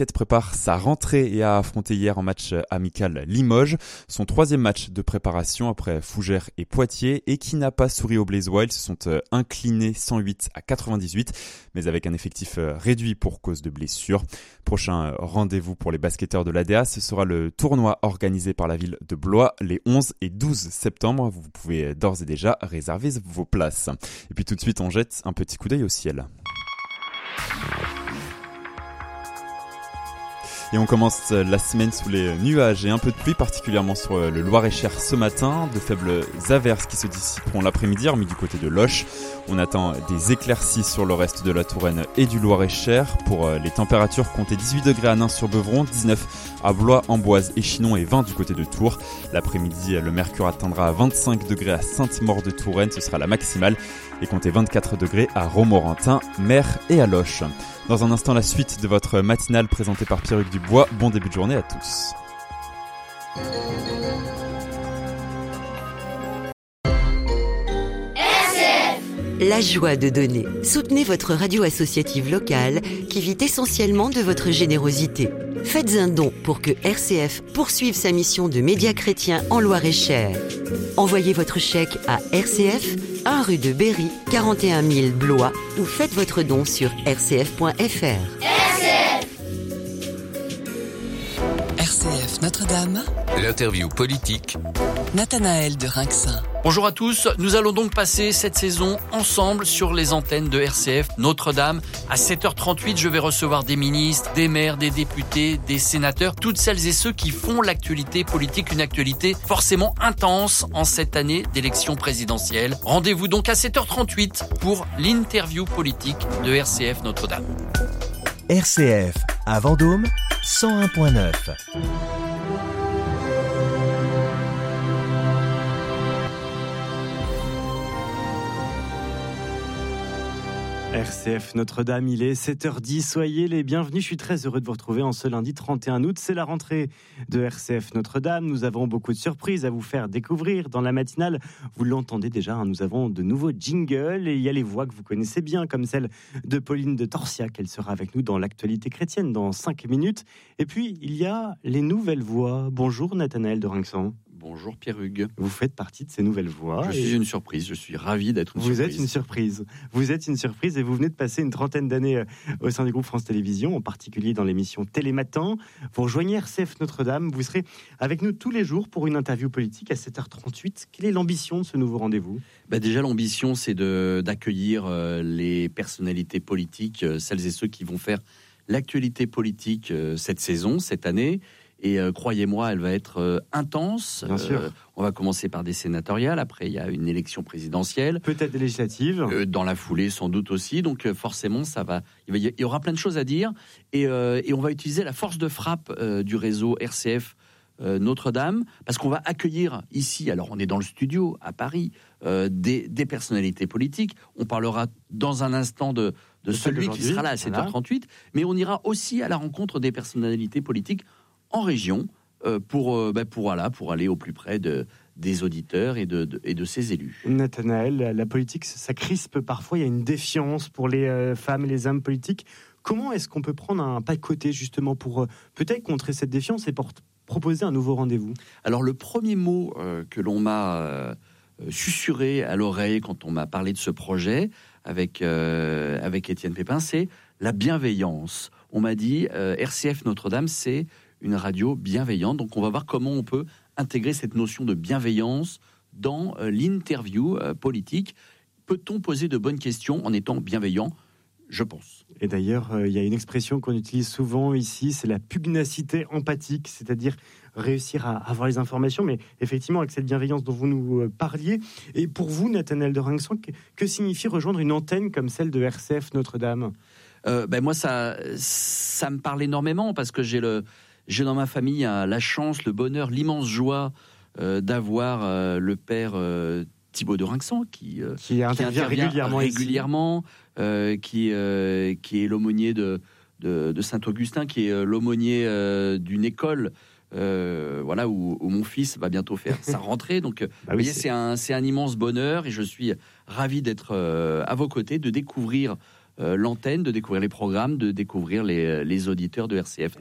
prépare sa rentrée et a affronté hier en match amical Limoges, son 3e match de préparation après Fougères et Poitiers, et qui n'a pas souri aux Blésois. Ils se sont inclinés 108 à 98, mais avec un effectif réduit pour cause de blessures. Prochain rendez-vous pour les basketteurs de l'ADA, ce sera le tournoi organisé par la ville de Blois les 11 et 12 septembre. Vous pouvez d'ores et déjà réserver vos places. Et puis tout de suite, on jette un petit coup d'œil au ciel. Et on commence la semaine sous les nuages et un peu de pluie, particulièrement sur le Loir-et-Cher ce matin. De faibles averses qui se dissiperont l'après-midi, hormis du côté de Loches. On attend des éclaircies sur le reste de la Touraine et du Loir-et-Cher. Pour les températures, comptez 18 degrés à Nins-sur-Beuvron, 19 à Blois, Amboise et Chinon et 20 du côté de Tours. L'après-midi, le mercure atteindra 25 degrés à Sainte-Maure-de-Touraine, ce sera la maximale. Et comptez 24 degrés à Romorantin, Mer et à Loches. Dans un instant, la suite de votre matinale présentée par Pierre-Hugues Dubois. Bon début de journée à tous. La joie de donner. Soutenez votre radio associative locale qui vit essentiellement de votre générosité. Faites un don pour que RCF poursuive sa mission de média chrétien en Loir-et-Cher. Envoyez votre chèque à RCF, 1 rue de Berry, 41 000 Blois, ou faites votre don sur rcf.fr. RCF Notre-Dame. L'interview politique. Nathanaël de Rinxin. Bonjour à tous, nous allons donc passer cette saison ensemble sur les antennes de RCF Notre-Dame. À 7h38, je vais recevoir des ministres, des maires, des députés, des sénateurs, toutes celles et ceux qui font l'actualité politique, une actualité forcément intense en cette année d'élection présidentielle. Rendez-vous donc à 7h38 pour l'interview politique de RCF Notre-Dame. RCF à Vendôme, 101.9. RCF Notre-Dame, il est 7h10, soyez les bienvenus, je suis très heureux de vous retrouver en ce lundi 31 août, c'est la rentrée de RCF Notre-Dame, nous avons beaucoup de surprises à vous faire découvrir dans la matinale, vous l'entendez déjà, nous avons de nouveaux jingles et il y a les voix que vous connaissez bien comme celle de Pauline de Torsiac, elle sera avec nous dans l'actualité chrétienne dans 5 minutes, et puis il y a les nouvelles voix. Bonjour Nathanaël de Rinxan. Bonjour Pierre-Hugues. Vous faites partie de ces nouvelles voix. Je suis une surprise, je suis ravi d'être une surprise. Vous êtes une surprise. Vous êtes une surprise et vous venez de passer une trentaine d'années au sein du groupe France Télévisions, en particulier dans l'émission Télématin. Vous rejoignez RCF Notre-Dame, vous serez avec nous tous les jours pour une interview politique à 7h38. Quelle est l'ambition de ce nouveau rendez-vous ? Déjà, l'ambition, c'est d'accueillir les personnalités politiques, celles et ceux qui vont faire l'actualité politique cette saison, cette année. Et croyez-moi, elle va être intense. Bien sûr. On va commencer par des sénatoriales. Après, il y a une élection présidentielle. Peut-être des législatives. Dans la foulée, sans doute aussi. Donc, forcément, il y aura plein de choses à dire. Et on va utiliser la force de frappe du réseau RCF Notre-Dame, parce qu'on va accueillir ici, alors on est dans le studio à Paris, des personnalités politiques. On parlera dans un instant de celui qui sera là à 7h38. Mais on ira aussi à la rencontre des personnalités politiques en région pour aller au plus près des auditeurs et de ses élus. Nathanaël, la politique, ça crispe parfois, il y a une défiance pour les femmes et les hommes politiques. Comment est-ce qu'on peut prendre un pas de côté justement pour peut-être contrer cette défiance et pour proposer un nouveau rendez-vous ? Alors le premier mot que l'on m'a susurré à l'oreille quand on m'a parlé de ce projet avec Étienne Pépin, c'est la bienveillance. On m'a dit RCF Notre-Dame, c'est une radio bienveillante. Donc, on va voir comment on peut intégrer cette notion de bienveillance dans l'interview politique. Peut-on poser de bonnes questions en étant bienveillant ? Je pense. Et d'ailleurs, il y a une expression qu'on utilise souvent ici, c'est la pugnacité empathique, c'est-à-dire réussir à avoir les informations, mais effectivement avec cette bienveillance dont vous nous parliez. Et pour vous, Nathanaël de Rinxan, que signifie rejoindre une antenne comme celle de RCF Notre-Dame ? Moi, ça me parle énormément parce que j'ai dans ma famille la chance, le bonheur, l'immense joie d'avoir le père Thibaut de Rinxan qui intervient régulièrement qui est l'aumônier de Saint-Augustin, qui est l'aumônier d'une école où mon fils va bientôt faire sa rentrée. Donc, vous voyez, c'est un immense bonheur et je suis ravi d'être à vos côtés, de découvrir l'antenne, de découvrir les programmes, de découvrir les auditeurs de RCF.